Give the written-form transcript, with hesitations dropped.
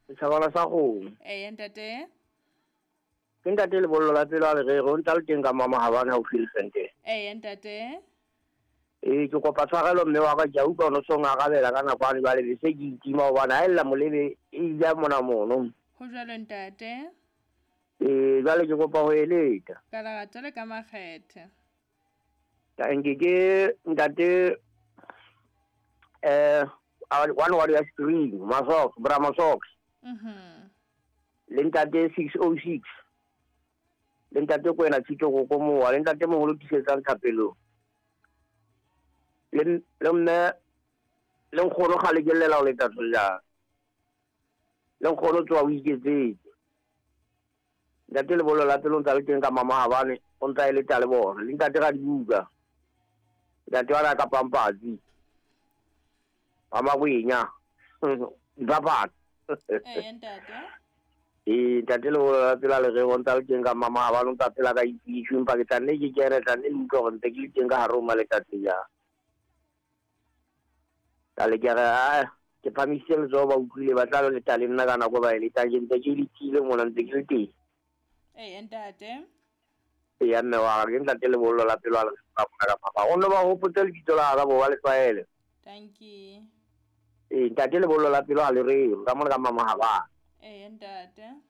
Setjhabana sa rona. ntate. Ke ntate lebollo la pelo a lerero ntse le teng ka mama Habane haufi le Sente. Ntate. Ke kopa tshwarelo mme wa ka ke a utlwa o no so ngarabela ka nakwane jwale be se ke itima hobane ha e lla molebe e ile ya mona mono. Ho jwalo ntate. Jwale ke kopa ho eletsa. Ka lerato le ka makgethe. Ke ntate one wa ya string Masox Brahma Sox. Le ntate 606 le ntate ko ena tshito go ko mowa le ntate mogolo tisetsang thapelo le mme le nkgono ga le kelela o le tatsolla le nkgono tswa o iketsetse ntate le bolo la pelo ntse le teng ka mama Habane o ntse le tale bona le ntate ga di buka ntate wa ka pampatsi mama kwenya dipapatso Ntate. ntate le bolo la pelo le re o ntse le teng ka mama Habane o ntse phela ka ipitse empa ke tla nne ke kere tla nne le utlwa gore ntse ke le teng ka hare o malekatse ja le ke re ke phamisitse letsoho ba utlwile ba tla le tale nna ka nako ba eletang ke ntse ke letile mona ntse ke le teng Ntate. ya mme wa ke ntate le bollo la pelo a le ka mona ka papa o no ba hopotse le ditso la ga bo ba le tsaele Thank you. ntate le bollo la pelo a le re ka mona ka mama Habane Ntate.